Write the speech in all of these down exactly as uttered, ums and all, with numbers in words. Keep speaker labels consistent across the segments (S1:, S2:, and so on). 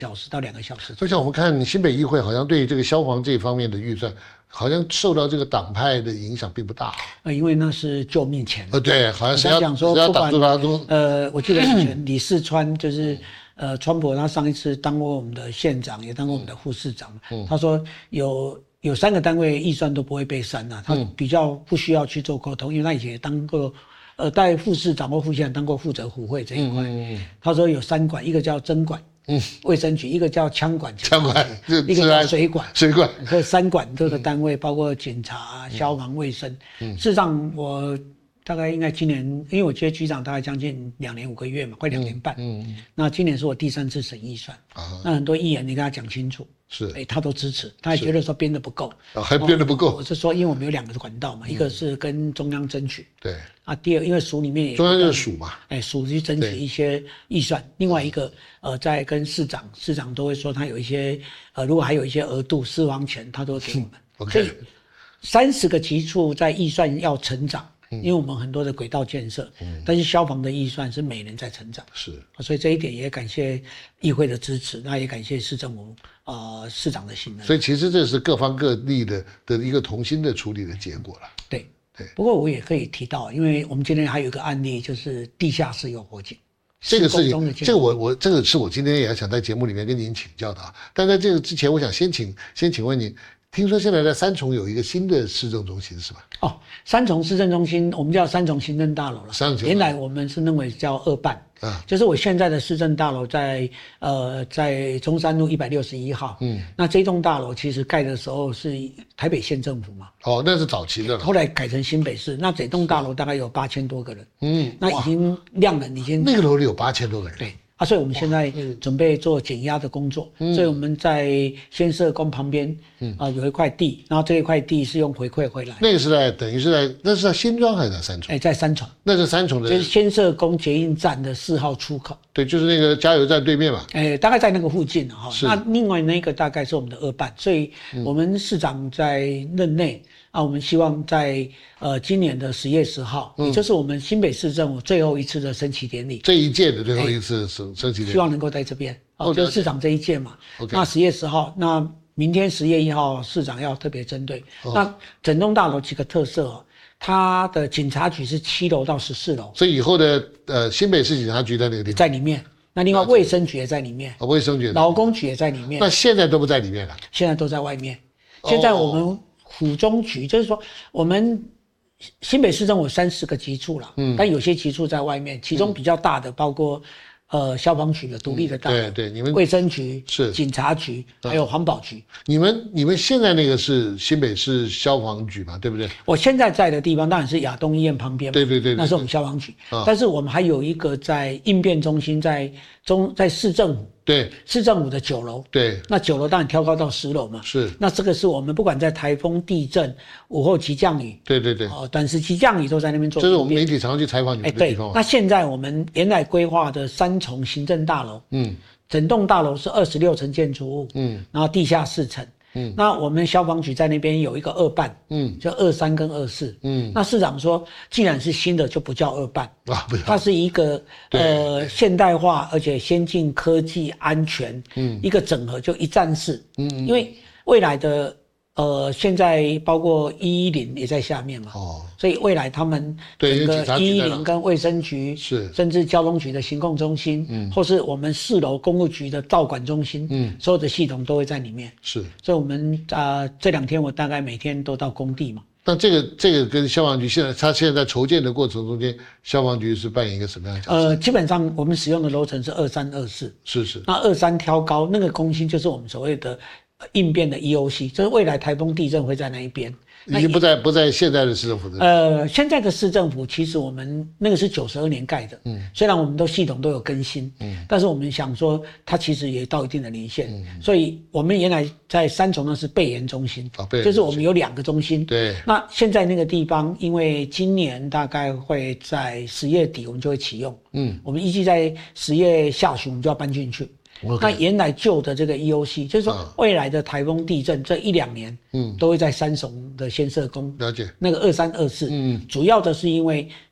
S1: 小时到两个小时。
S2: 就像我们看新北议会，好像对这个消防这方面的预算，好像受到这个党派的影响并不大。
S1: 呃，因为那是救命钱。
S2: 呃，对，好像谁要
S1: 讲说，
S2: 谁要挡住他都。
S1: 呃，我记得以前李四川就是呃川博，他上一次当过我们的县长，也当过我们的副市长。嗯、他说有有三个单位预算都不会被删啊，他比较不需要去做沟通，因为他以前也当过。呃，带副市长或副县长当过负责府会这一块。嗯嗯、他说有三管，一个叫征管，嗯，卫生局，一个叫枪管，
S2: 枪管，
S1: 一个叫水管，
S2: 水管。
S1: 这三管这个单位包括警察、嗯、消防、卫生。嗯，事实上我大概应该今年，因为我接局长大概将近两年五个月嘛，快两年半。嗯嗯。那今年是我第三次审预算。啊。那很多议员你跟他讲清楚。
S2: 是，
S1: 哎，他都支持，他也觉得说编的不够，
S2: 啊，还编的不够。
S1: 我是说，因为我们有两个管道嘛，嗯、一个是跟中央争取，
S2: 对，
S1: 啊，第二，因为署里面也
S2: 中央就是署嘛，
S1: 哎，署去争取一些预算，另外一个呃，在跟市长，市长都会说他有一些呃，如果还有一些额度私房钱，他都会给我们。
S2: OK，
S1: 所以三十个级处在预算要成长。因为我们很多的轨道建设，嗯，但是消防的预算是每年在成长，
S2: 是，
S1: 所以这一点也感谢议会的支持，那也感谢市政府呃市长的信任。
S2: 所以其实这是各方各力的的一个同心的处理的结果了。
S1: 对对。不过我也可以提到，因为我们今天还有一个案例，就是地下室有火警。
S2: 这个事情，这个我我这个是我今天也想在节目里面跟您请教的啊。但在这个之前，我想先请先请问您。听说现在在三重有一个新的市政中心是吧？
S1: 哦，三重市政中心我们叫三重行政大楼了。
S2: 三重原
S1: 来我们是认为叫二办，啊，就是我现在的市政大楼在呃在中山路一百六十一号。嗯，那这栋大楼其实盖的时候是台北县政府嘛。
S2: 哦，那是早期的了。
S1: 后来改成新北市，那整栋大楼大概有八千多个人。嗯，那已经量能已经
S2: 那个楼里有八千多个人。
S1: 对。啊，所以我们现在准备做减压的工作，嗯、所以我们在先社宫旁边，嗯啊、呃、有一块地，然后这一块地是用回馈回来。
S2: 那个是在等于是在那是在新庄还是在三重？
S1: 哎、欸，在三重。
S2: 那是三重的，
S1: 就是先社宫捷运站的四号出口。
S2: 对，就是那个加油站对面嘛。
S1: 哎、欸，大概在那个附近哈。那另外那个大概是我们的二办，所以我们市长在任内。啊，我们希望在呃今年的十月十号，嗯，也就是我们新北市政府最后一次的升旗典礼，
S2: 这一届的最后一次升升旗典礼，
S1: 希望能够在这边，哦，就是市长这一届嘛。
S2: OK，
S1: 那十月十号，那明天十月一号，市长要特别针对。哦、那整栋大楼几个特色哦，它的警察局是七楼到十四楼，
S2: 所以以后的呃新北市警察局在那个地方，
S1: 在里面。那另外卫生局也在里面，
S2: 啊，卫生局、
S1: 劳工局也在里面。
S2: 那现在都不在里面了，
S1: 现在都在外面。现在我们、哦。府中局就是说，我们新北市政府三十个局处了，嗯，但有些局处在外面，其中比较大的包括，呃，消防局的独立的大楼，
S2: 对对，你们
S1: 卫生局
S2: 是
S1: 警察局，还有环保局。
S2: 你们你们现在那个是新北市消防局嘛，对不对？
S1: 我现在在的地方当然是亚东医院旁边嘛，
S2: 对对 对, 对，
S1: 那是我们消防局，啊、但是我们还有一个在应变中心，在中在市政府。
S2: 对，
S1: 市政府的九楼，
S2: 对，
S1: 那九楼当然挑高到十楼嘛，
S2: 是。
S1: 那这个是我们不管在台风、地震、午后急降雨，
S2: 对对对，
S1: 哦，短时急降雨都在那边做。
S2: 这是我们媒体常常去采访你们的地方。
S1: 哎，对。那现在我们原来规划的三重行政大楼，嗯，整栋大楼是二十六层建筑物，嗯，然后地下四层。嗯，那我们消防局在那边有一个二办，嗯，就二三跟二四，嗯，那市长说，既然是新的，就不叫二办啊，不，它是一个呃现代化而且先进科技、安全，嗯，一个整合，就一站式，嗯，因为未来的呃现在包括一一零也在下面嘛，哦，所以未来他们整个一一零跟卫生局
S2: 是，
S1: 甚至交通局的行控中心，嗯，或是我们四楼公务局的道管中心，嗯，所有的系统都会在里面。
S2: 是，
S1: 所以我们啊、呃、这两天我大概每天都到工地嘛。
S2: 那这个这个跟消防局现在，他现在在筹建的过程中间，消防局是扮演一个什么样的角色？
S1: 呃，基本上我们使用的楼层是二三二四，
S2: 是是。
S1: 那二三挑高，那个空心就是我们所谓的应变的 E O C， 就是未来台风地震会在那一边。
S2: 已经不在不在现在的市政府的。
S1: 呃，现在的市政府其实我们那个是九十二年盖的，嗯，虽然我们都系统都有更新，嗯，但是我们想说它其实也到一定的年限，嗯，所以我们原来在三重那是备研中心，
S2: 哦，备研
S1: 就是我们有两个中心，
S2: 对。
S1: 那现在那个地方，因为今年大概会在十月底我们就会启用，嗯，我们预计在十月下旬我们就要搬进去。Okay. 那原来旧的这个 E O C， 就是说未来的台风地震这一两年，嗯，都会在三重的先社宫，
S2: 了解那
S1: 个二三二四，嗯，主要的是因为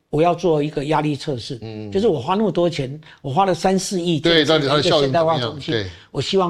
S1: 我要做一个压力测试，嗯，就是我花那么多钱，我花了三四亿，
S2: 对，到底它的效应
S1: 现代
S2: 怎么样？
S1: 化中心，
S2: 对，
S1: 我希望。